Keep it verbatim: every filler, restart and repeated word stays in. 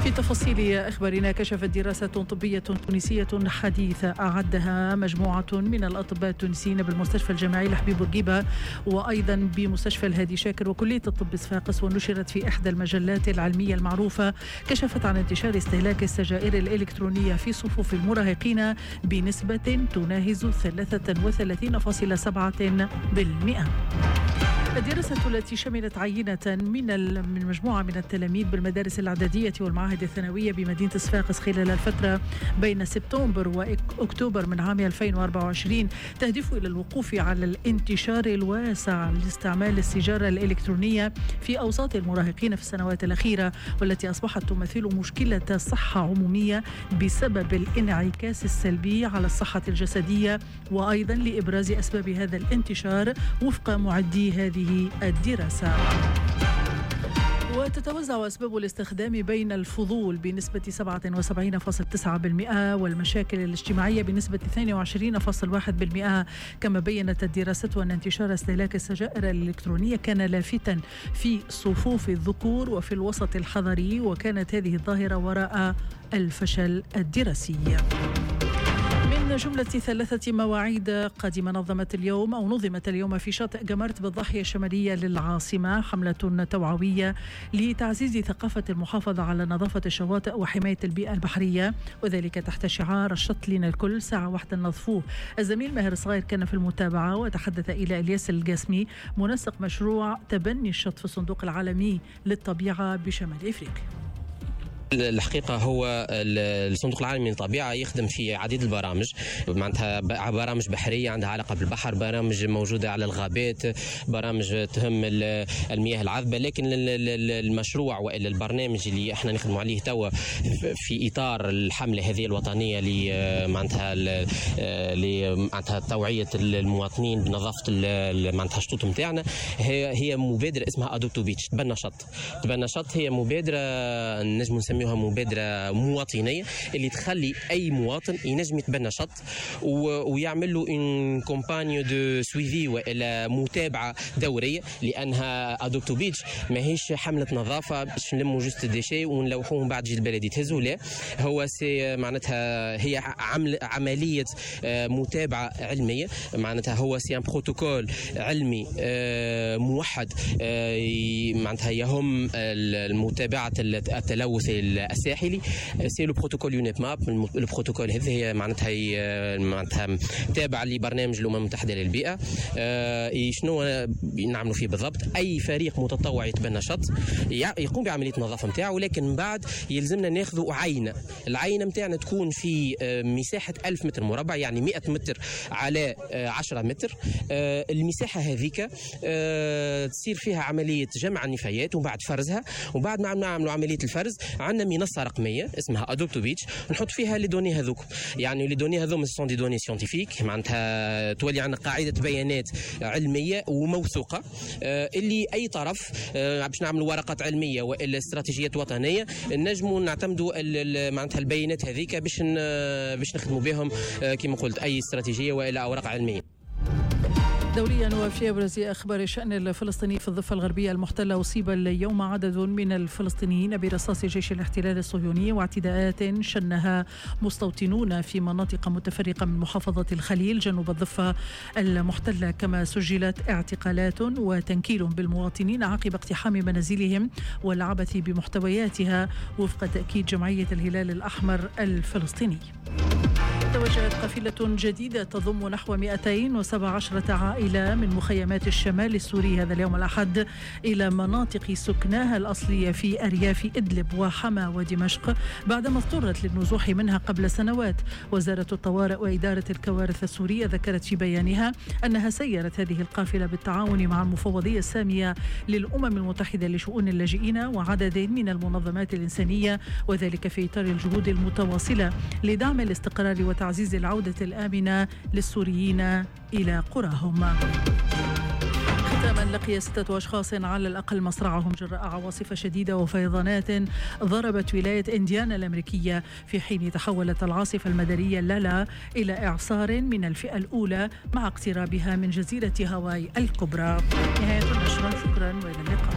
في تفاصيل أخبارنا، كشفت دراسة طبية تونسية حديثة أعدها مجموعة من الأطباء التونسيين بالمستشفى الجامعي لحبيب بورقيبة وأيضا بمستشفى الهادي شاكر وكلية الطب صفاقس، ونشرت في إحدى المجلات العلمية المعروفة، كشفت عن انتشار استهلاك السجائر الإلكترونية في صفوف المراهقين بنسبة تناهز ثلاثة وثلاثين فاصلة سبعة بالمئة. الدراسة التي شملت عينة من من مجموعة من التلاميذ بالمدارس الإعدادية والمعاهد الثانوية بمدينة صفاقس خلال الفترة بين سبتمبر وأكتوبر من عام ألفين وأربعة وعشرين تهدف إلى الوقوف على الانتشار الواسع لاستعمال السيجارة الإلكترونية في أوساط المراهقين في السنوات الأخيرة، والتي أصبحت تمثل مشكلة صحة عمومية بسبب الانعكاس السلبي على الصحة الجسدية، وأيضا لإبراز أسباب هذا الانتشار وفق معدي هذه الدراسة. وتتوزع أسباب الاستخدام بين الفضول بنسبة سبعة وسبعين فاصلة تسعة بالمئة والمشاكل الاجتماعية بنسبة اثنين وعشرين فاصلة واحد بالمئة. كما بيّنت الدراسة أن انتشار استهلاك السجائر الإلكترونية كان لافتا في صفوف الذكور وفي الوسط الحضري، وكانت هذه الظاهرة وراء الفشل الدراسي. من جملة ثلاثة مواعيد قادمة نظمت اليوم أو نظمت اليوم في شاطئ جمرت بالضاحية الشمالية للعاصمة حملة توعوية لتعزيز ثقافة المحافظة على نظافة الشواطئ وحماية البيئة البحرية، وذلك تحت شعار الشط لنا الكل ساعة واحدة نظفوه. الزميل ماهر صغير كان في المتابعة وتحدث إلى إلياس القاسمي منسق مشروع تبني الشط في الصندوق العالمي للطبيعة بشمال إفريقيا. الحقيقة هو الصندوق العالمي للطبيعة يخدم في عديد البرامج، معناتها برامج بحرية عندها علاقة بالبحر، برامج موجودة على الغابات، برامج تهم المياه العذبة، لكن المشروع وإلا البرنامج اللي احنا نخدموا عليه توا في إطار الحملة هذه الوطنية اللي معناتها معناتها توعية المواطنين بنظافة معناتها الشطوط نتاعنا، هي هي مبادرة اسمها أدوبتو بيتش، تبنى شط. تبنى شط هي مبادرة نجم نسميها مبادرة مواطنية اللي تخلي أي مواطن ينجم يتبنى شط ويعمل له ان كومبانيو دو سويفي وإلا متابعة دورية، لأنها أدوبتو بيتش ماهيش حملة نظافة باش نلموا جوست ديشي ونلوحوهم بعد جي البلد يتهزوا، لا، هو سي معناتها هي عمل عملية متابعة علمية، معناتها هو سي ان بروتوكول علمي موحد معناتها يهم المتابعة التلوث الساحلي، سي لو بروتوكول يونيت ماب. البروتوكول هذا هي معناتها معناتها تابع لبرنامج الامم المتحده للبيئه. آه شنو نعملوا فيه بالضبط؟ اي فريق متطوع يتبنى شط يقوم بعمليه النظافه نتاعو، ولكن من بعد يلزمنا ناخذوا عينه. العينه نتاعنا تكون في مساحه ألف متر مربع، يعني مئة متر على عشرة متر. آه المساحه هذيك آه تصير فيها عمليه جمع النفايات ومن بعد فرزها، وبعد ما نعملوا عمليه الفرز عندنا منصه رقميه اسمها أدوبتو بيتش نحط فيها لي دوني هذوك، يعني لي دوني هذوما سون دي دوني سيانتيفيك، معناتها تولي عندنا قاعده بيانات علميه وموثوقه اللي اي طرف باش نعملوا ورقات علميه والا استراتيجيات وطنيه نجموا نعتمدوا معناتها البيانات هذيك باش باش نخدموا بهم كما قلت اي استراتيجيه والا اوراق علميه. دوليا وفي أبرز أخبار الشأن الفلسطيني في الضفة الغربية المحتلة، أصيب اليوم عدد من الفلسطينيين برصاص جيش الاحتلال الصهيوني واعتداءات شنها مستوطنون في مناطق متفرقة من محافظة الخليل جنوب الضفة المحتلة. كما سجلت اعتقالات وتنكيل بالمواطنين عقب اقتحام منازلهم والعبث بمحتوياتها وفق تأكيد جمعية الهلال الأحمر الفلسطيني. توجهت قافلة جديدة تضم نحو مئتين وسبع عشرة عائلة من مخيمات الشمال السوري هذا اليوم الأحد إلى مناطق سكناها الأصلية في أرياف إدلب وحما ودمشق بعدما اضطرت للنزوح منها قبل سنوات. وزارة الطوارئ وإدارة الكوارث السورية ذكرت في بيانها أنها سيرت هذه القافلة بالتعاون مع المفوضية السامية للأمم المتحدة لشؤون اللاجئين وعدد من المنظمات الإنسانية، وذلك في إطار الجهود المتواصلة لدعم الاستقرار وتعزيز العودة الآمنة للسوريين إلى قراهم. ختاما، لقي ستة أشخاص على الأقل مصرعهم جراء عواصف شديدة وفيضانات ضربت ولاية إنديانا الأمريكية، في حين تحولت العاصفة المدارية لالا إلى إعصار من الفئة الأولى مع اقترابها من جزيرة هاواي الكبرى. نهاية النشرة، شكرا وإلى اللقاء.